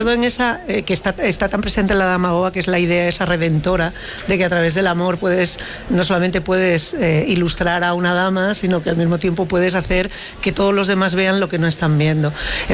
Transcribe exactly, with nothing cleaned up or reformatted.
en esa eh, que está, está tan presente en la Dama Boba, que es la idea esa redentora de que a través del amor puedes, no solamente puedes eh, ilustrar a una dama, sino que al mismo tiempo puedes hacer que todos los demás vean lo que no están viendo.